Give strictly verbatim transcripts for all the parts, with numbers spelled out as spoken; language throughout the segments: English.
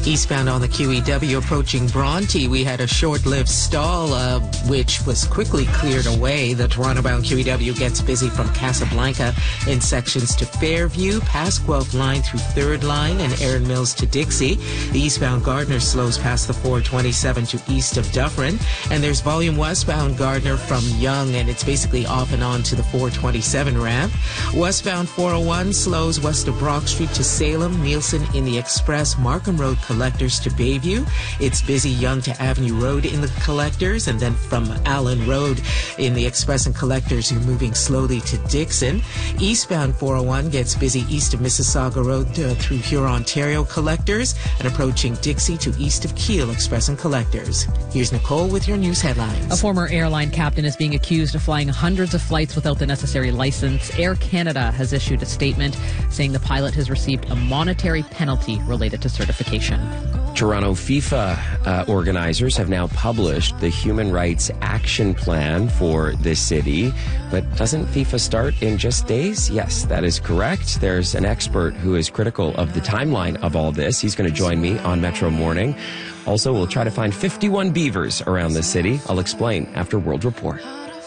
Eastbound on the Q E W approaching Bronte, we had a short-lived stall, uh, which was quickly cleared away. The Toronto-bound Q E W gets busy from Casablanca in sections to Fairview, past Guelph Line through third Line, and Erin Mills to Dixie. The eastbound Gardner slows past the four twenty-seven to east of Dufferin, and there's volume westbound Gardner from Yonge, and it's basically off and on to the four twenty-seven ramp. Westbound four oh one slows west of Brock Street to Salem, Nielsen in the Express, Markham Road Collectors to Bayview. It's busy Yonge to Avenue Road in the Collectors, and then from Allen Road in the Express and Collectors, you're moving slowly to Dixon. Eastbound four oh one gets busy east of Mississauga Road uh, through Huron-Ontario Collectors and approaching Dixie to east of Kiel Express and Collectors. Here's Nicole with your news headlines. A former airline captain is being accused of flying hundreds of flights without the necessary license. Air Canada has issued a statement saying the pilot has received a monetary penalty related to certification. Toronto FIFA uh, organizers have now published the Human Rights Action Plan for this city. But doesn't FIFA start in just days? Yes, that is correct. There's an expert who is critical of the timeline of all this. He's going to join me on Metro Morning. Also, we'll try to find fifty-one beavers around the city. I'll explain after World Report.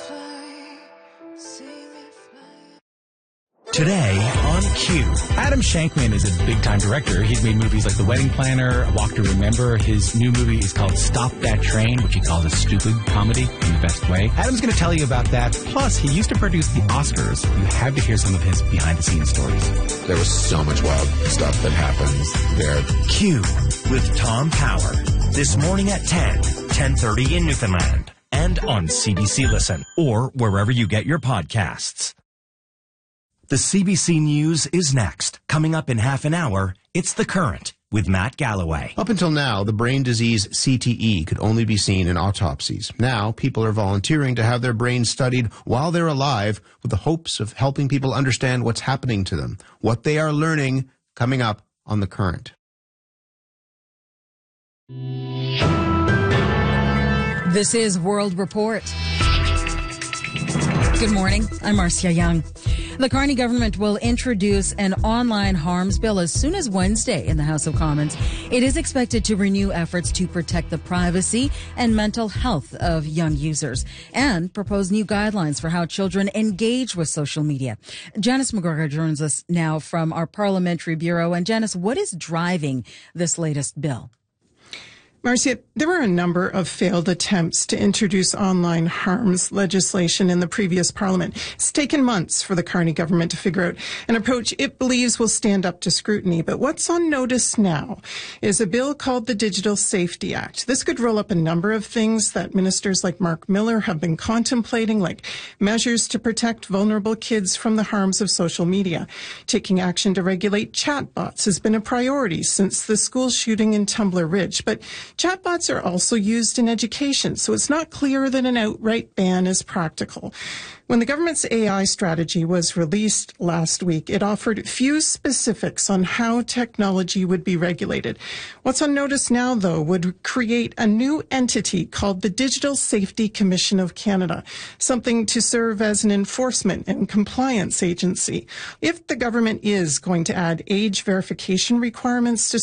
Today on Q. Adam Shankman is a big-time director. He's made movies like The Wedding Planner, A Walk to Remember. His new movie is called Stop That Train, which he calls a stupid comedy in the best way. Adam's going to tell you about that. Plus, he used to produce the Oscars. You have to hear some of his behind-the-scenes stories. There was so much wild stuff that happens there. Q with Tom Power. This morning at ten, ten thirty in Newfoundland. And on C B C Listen or wherever you get your podcasts. The C B C News is next. Coming up in half an hour, it's The Current with Matt Galloway. Up until now, the brain disease C T E could only be seen in autopsies. Now, people are volunteering to have their brains studied while they're alive with the hopes of helping people understand what's happening to them, what they are learning, coming up on The Current. This is World Report. Good morning. I'm Marcia Young. The Carney government will introduce an online harms bill as soon as Wednesday in the House of Commons. It is expected to renew efforts to protect the privacy and mental health of young users and propose new guidelines for how children engage with social media. Janice McGregor joins us now from our Parliamentary Bureau. And Janice, what is driving this latest bill? Marcia, there were a number of failed attempts to introduce online harms legislation in the previous Parliament. It's taken months for the Carney government to figure out an approach it believes will stand up to scrutiny. But what's on notice now is a bill called the Digital Safety Act. This could roll up a number of things that ministers like Mark Miller have been contemplating, like measures to protect vulnerable kids from the harms of social media. Taking action to regulate chatbots has been a priority since the school shooting in Tumbler Ridge. But chatbots are also used in education, so it's not clear that an outright ban is practical. When the government's A I strategy was released last week, it offered few specifics on how technology would be regulated. What's on notice now, though, would create a new entity called the Digital Safety Commission of Canada, something to serve as an enforcement and compliance agency. If the government is going to add age verification requirements to